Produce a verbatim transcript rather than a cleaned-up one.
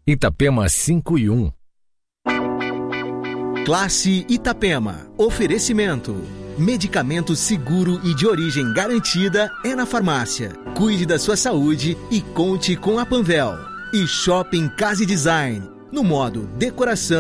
Itapema cinco e um. Classe Itapema. Oferecimento. Medicamento seguro e de origem garantida é na farmácia. Cuide da sua saúde e conte com a Panvel. E Shopping Casa e Design. No modo decoração.